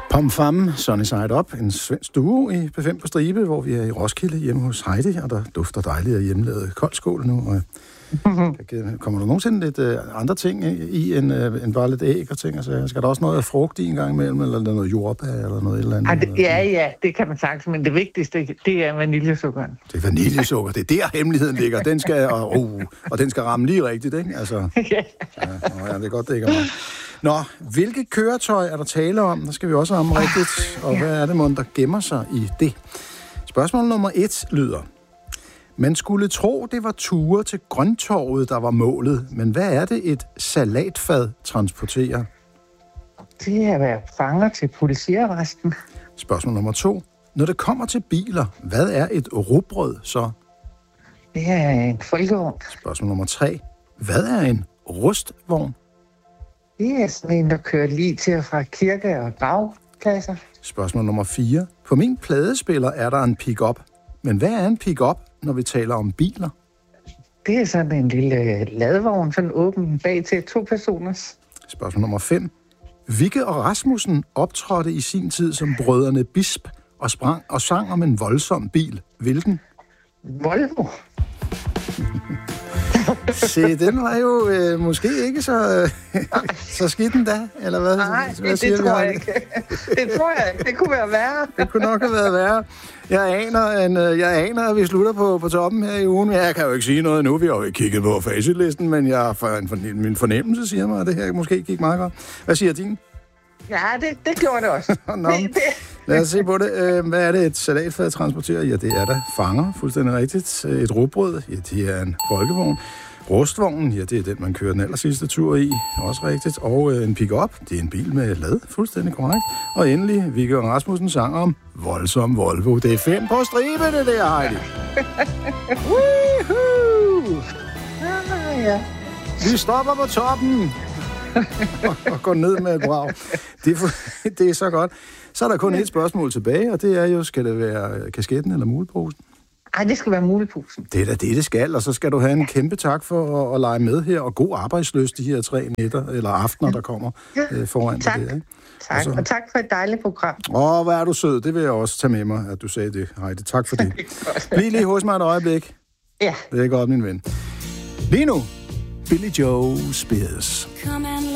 Pom Fam, Sunny Side Up, en svensk duo i P5 på stribe, hvor vi er i Roskilde hjemme hos Heidi, og der dufter dejligt af hjemmelavet koldskål nu. Og kommer der nogensinde lidt andre ting i end bare lidt æg og ting? Altså, skal der også noget af frugt i en gang imellem, eller noget jordbær eller noget eller andet? Ja, det kan man sagtens, men det vigtigste, det er vaniljesukkeren. Det er vaniljesukker, det er der hemmeligheden ligger. Den skal, og den skal ramme lige rigtigt, ikke? Altså, ja, det er godt, det ikke er meget. Nå, hvilket køretøj er der tale om? Der skal vi også ramme rigtigt. Og hvad er det, der gemmer sig i det? Spørgsmål nummer 1 lyder: man skulle tro, det var ture til Grøntorvet, der var målet. Men hvad er det, et salatfad transporterer? Det er at være fanger til politiarresten. Spørgsmål nummer 2. Når det kommer til biler, hvad er et rugbrød så? Det er en folkevogn. Spørgsmål nummer 3. Hvad er en rustvogn? Det er sådan en, der kører lige til og fra kirke- og gravpladser. Spørgsmål nummer 4. På min pladespiller er der en pick-up. Men hvad er en pick-up, når vi taler om biler? Det er sådan en lille ladvogn, sådan åben bag til 2 personers. Spørgsmål nummer 5. Vigge og Rasmussen optrådte i sin tid som brødrene Bisp og sang om en voldsom bil. Hvilken? Volvo. Se, den var jo måske ikke så skidt endda, eller hvad? Nej, det tror jeg ikke. Det tror jeg ikke. Det kunne være værre. Det kunne nok have været værre. Jeg aner, at vi slutter på toppen her i ugen. Jeg kan jo ikke sige noget nu. Vi har jo ikke kigget på facitlisten, men min fornemmelse siger mig, at det her måske gik meget godt. Hvad siger din? Ja, det gjorde det også. Lad os se på det. Hvad er det, et salatfad transporterer? Ja, det er der fanger, fuldstændig rigtigt. Et rugbrød, ja, det er en folkevogn. Rustvognen, ja, det er den, man kører den allersidste tur i, også rigtigt. Og en pick-up, det er en bil med lad, fuldstændig korrekt. Og endelig, Viggo og Rasmussen sang om voldsom Volvo. Det er 5 på stribe, det der, Heidi. Woohoo! Ja. Vi stopper på toppen og går ned med et brag. Det er så godt. Så er der kun et spørgsmål tilbage, og det er jo, skal det være kasketten eller muleposen? Ej, det skal være muleposen. Det er da det skal, og så skal du have en kæmpe tak for at lege med her, og god arbejdsløst de her 3 nætter, eller aftener, der kommer foran tak. det der. Ikke? Tak, og tak for et dejligt program. Hvor er du sød, det vil jeg også tage med mig, at du sagde det, Heidi. Tak for det. Bliv lige hos mig et øjeblik. Ja. Det er godt, min ven. Lige nu, Billy Joe Spears.